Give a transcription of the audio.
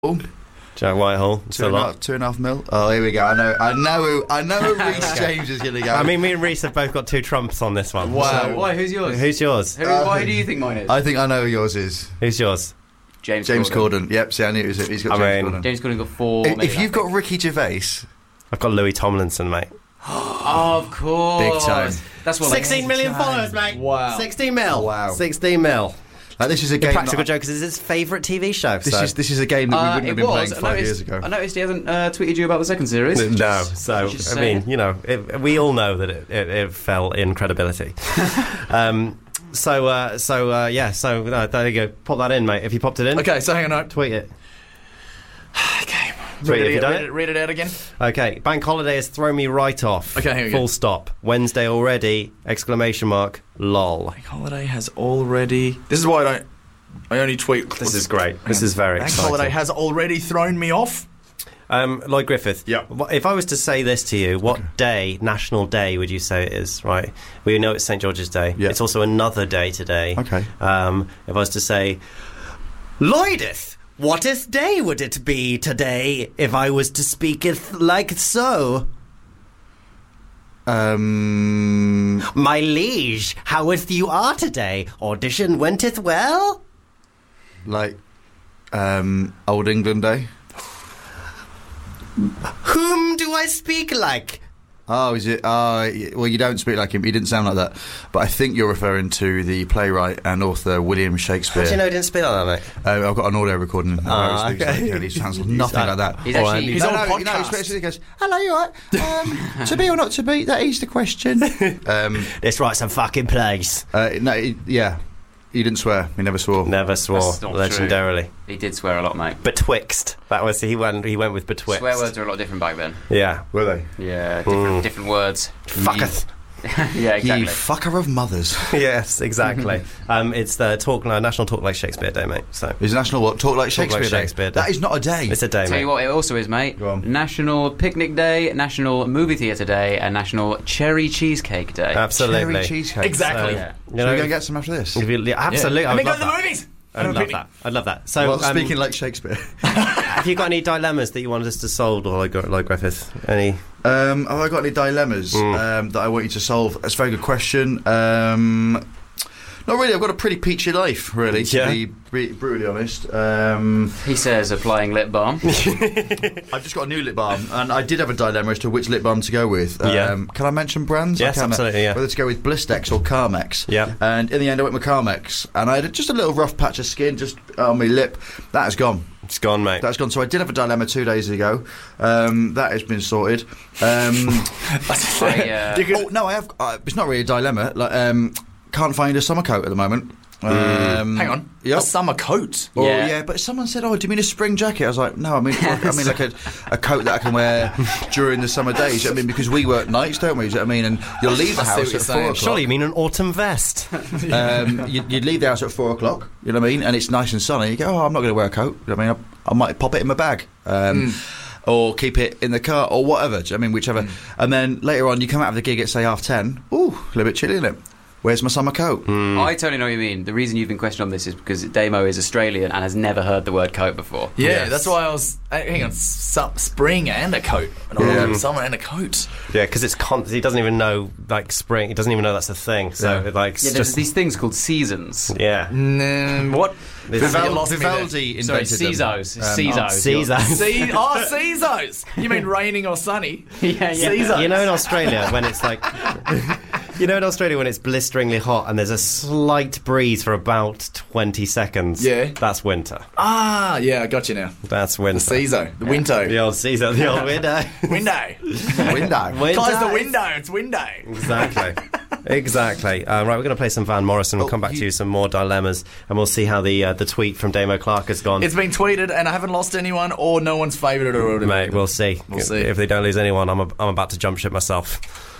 Jack Whitehall. It's a lot. 2.5 mil. Oh, here we go. I know who Reece James is going to go. I mean, me and Reece have both got 2 trumps on this one. Wow. So, why? Who's yours? Who's yours? Why do you think mine is? I think I know who yours is. Who's yours? James Corden. Yep, see, I knew it was it. He's got James Corden. James Corden got 4. If you've got Ricky Gervais... I've got Louis Tomlinson, mate. Of course. Big time. That's what 16 million followers, mate. Wow. 16 mil. Wow. 16 mil. This is a game. Practical Jokers is his favourite TV show. This is a game that we wouldn't have been playing 5 years ago. I noticed he hasn't tweeted you about the second series. No, so I mean, you know, we all know that it fell in credibility. So there you go. Pop that in, mate. If you popped it in, Okay, so hang on. tweet it. Okay. Tweet it if you done it. Read it out again. Okay, bank holiday has thrown me right off. Okay, here we go. Full stop. Wednesday already! ! Lol. Bank holiday has already... This is why I only tweet... This is great. This is very Bank exciting. holiday has already thrown me off. Lloyd Griffith. Yeah. If I was to say this to you, what day, national day, would you say it is? Right. We know it's St. George's Day. Yeah. It's also another day today. Okay. If I was to say, Lloydith, whateth day would it be today if I was to speaketh like so? My liege, howeth you are today? Audition wenteth well? Like, Old England Day. Whom do I speak like? Oh, is it? Well, you don't speak like him. He didn't sound like that. But I think you're referring to the playwright and author William Shakespeare. How do you know he didn't speak like that, mate? I've got an audio recording. Okay. He sounds nothing like that. He's actually... He's on a He goes, hello, you all right? To be or not to be, that is the question. Let's write some fucking plays. Yeah. He didn't swear. He never swore. Never swore, That's not legendarily. true. He did swear a lot, mate. Betwixt. That was he went with betwixt. Swear words are a lot different back then. Yeah. Were they? Yeah, different words. Fucketh. Yeah, exactly. You fucker of mothers. Yes, exactly. It's the National Talk Like Shakespeare Day, mate. So Is National what? Talk Like Shakespeare, Shakespeare Day. That is not a day. it's a day, Tell mate. you what, it also is, mate. Go on. National Picnic Day, National Movie Theatre Day, and National Cherry Cheesecake Day. Absolutely. Cherry cheesecake. Exactly. Yeah. You Should know, we go get some after this? absolutely. I mean, go would to the love that. movies. I'd love that. I'd love that. So, Well, speaking like Shakespeare. have you got any dilemmas that you wanted us to solve, or like Griffith? Any? Have I got any dilemmas that I want you to solve? That's a very good question. Not really. I've got a pretty peachy life, really, to be brutally honest. He says applying lip balm. I've just got a new lip balm, and I did have a dilemma as to which lip balm to go with. Can I mention brands? Yes, I can, absolutely, yeah. Whether to go with Blistex or Carmex. Yeah. And in the end, I went with Carmex, and I had just a little rough patch of skin just on my lip. That has gone. It's gone, mate. That's gone. So I did have a dilemma 2 days ago. That has been sorted. Oh no, I have. It's not really a dilemma. Like, can't find a summer coat at the moment. Hang on. Yep. A summer coat? Well, Yeah. yeah, but someone said, "Oh, do you mean a spring jacket?" I was like, "No, I mean like a coat that I can wear during the summer days." I mean, because we work nights, don't we? Do you know what I mean? And you'll leave the I see house what at you're 4 saying. o'clock. Surely you mean an autumn vest? You'd leave the house at 4 o'clock. You know what I mean? And it's nice and sunny. You go, "Oh, I'm not going to wear a coat." You know what I mean, I might pop it in my bag. Or keep it in the car, or whatever. Do you know what I mean? Whichever. And then later on, you come out of the gig at say 10:30. Ooh, a little bit chilly, isn't it? Where's my summer coat? I totally know what you mean. The reason you've been questioned on this is because Damo is Australian and has never heard the word coat before. Yeah, Yes. that's why I was... hang on, spring and a coat. Summer and a coat. Yeah, because it's he doesn't even know like spring. He doesn't even know that's a thing. So like, it's Yeah, there's just these things called seasons. yeah. What? Vivaldi Sorry, invented them. Caesars. Caesars. Caesar. Caesars! You mean raining or sunny? Yeah. Caesars. You know, in Australia when it's like, you know, in Australia when it's blisteringly hot and there's a slight breeze for about 20 seconds. Yeah. That's winter. Ah, yeah, I got you now. That's winter. Caesar. The window. The old Caesar, the old window. Window. Window. Close the window. It's window. Exactly. Right, we're going to play some Van Morrison. We'll come back to you with some more dilemmas, and we'll see how the tweet from Damo Clark has gone. It's been tweeted, and I haven't lost anyone, or no one's favoured it or whatever. Mate, we'll see. We'll see. If they don't lose anyone, I'm about to jump ship myself.